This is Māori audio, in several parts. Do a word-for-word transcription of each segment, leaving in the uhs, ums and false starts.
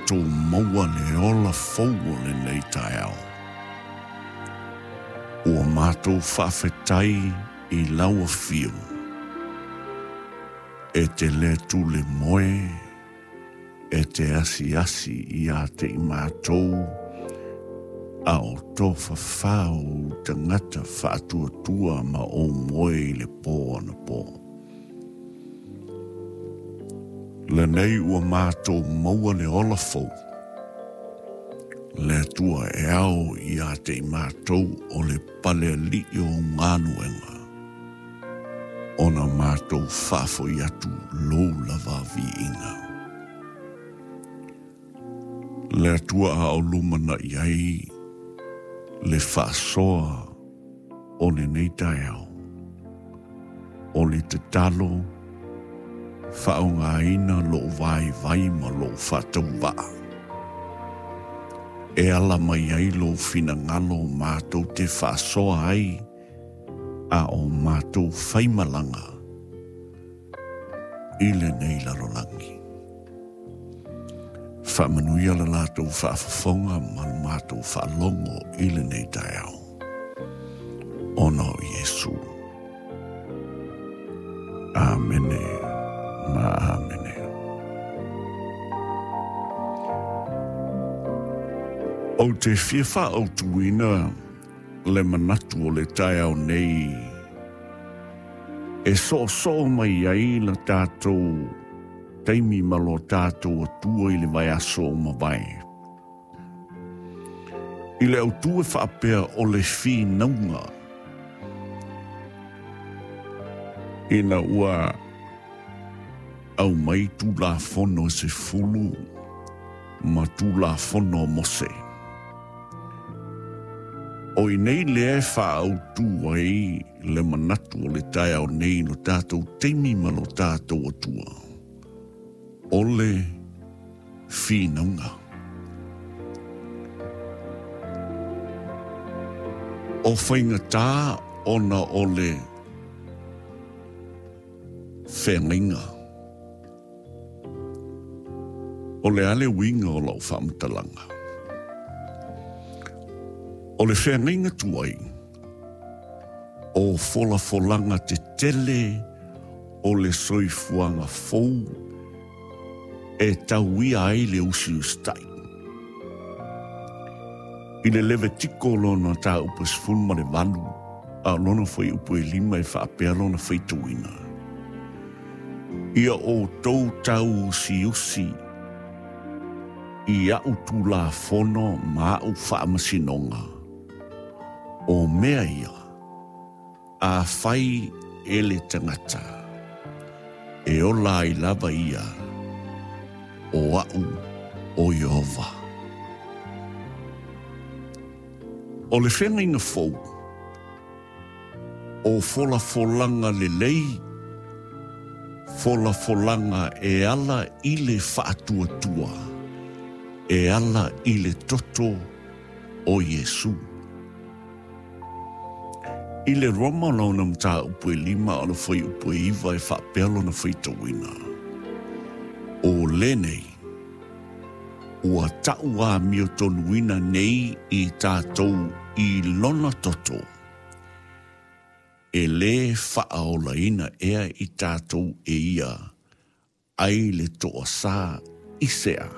mātou maua le ola fou le nei tae au. Ua mātou whawhetai i laua fiu. E te le tu le moe, e te asi asi i a te i mātou, a o tō whawhau tangata whātua tua ma o moe i le pō ana pō. Le nei ua mātou maua le ola fou. Le tua e au i a te i mātou o le pale li o ngānuenga. Ona mātou whafo i atu lou lava vi inga. Le tua a o lumana i ai, le whaasoa o le nei tae au. O le te talo, whaonga ina lo vai vai ma lo whatau waa. E ala mai ai lo fina ngalo mātou te whaasoa ai, a o mātou whaimalanga i le nei larolangi. Whamanuia la lātou whaafafonga ma mātou whaalongo i le nei tae au. Ono Yesu. Amene, ma amene. O te whiwha o tuina le manatu o le tae au nei, e so so mai ai la tātou taimi malo tātou atua i le vai aso o mawai. I le au tue whaapea o le whi naunga. Ina ua au mai tu la fono se fulu, ma tu la fono mose. O i nei le e wha au tu ai le manatu o le tae au nei no tātou taimi malo tātou atua. Ole whinaunga. O whaingatā ona ole whenginga. Ole ale winga o lau whamtalanga. Ole whenginga tuai. O fola folanga te tele o le soifuanga fou e tauia ai le usi ustai. I le lewe tiko lona tā upas fulma le walu, a lona whai upu e lima e whaapea lona whaituina. Ia o tau tau usi usi, i au tu la fono ma au whaamasinonga. O mea ia, a whai e le tangata, e o la i lava ia, o au o Yehova. O le whenginga fou, o fola folanga le lei, fola folanga e ala i le whaatua tua, e ala i le toto o Yesu. I le roma launa mta upu e lima ala whai upu e iwa e whaapelo na whaitawina. O lenei, ua taua mio tonuina nei i tātou i lona toto. E le whaaolaina ea i tātou e ia, ai le toa sā isea.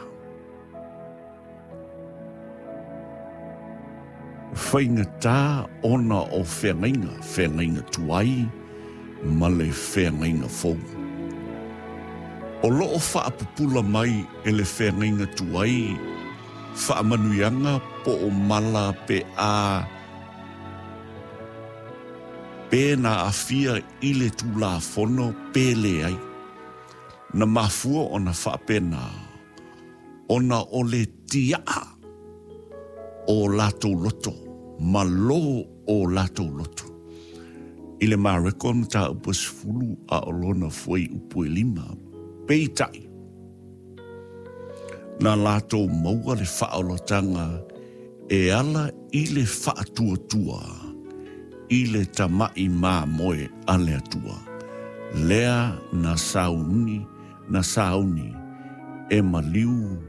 Whaingatā ona o whengainga, whengainga tuai, ma le whengainga fou. O loo whaapupula mai e le whengainga tuai, whaamanuianga po o mala pe a pēna a fia i le tūla fono pēle ai. Na mafua o na whaapena, ona o le tiaa o lato loto, ma lo o lato loto. I le marekon ta upus fulu a olona foi upu e lima, peitai. Na lato maua le whaolotanga e ala i le whaatuatua, i le tamai mā moe a le atua. Lea na sauni, na sauni, e maliu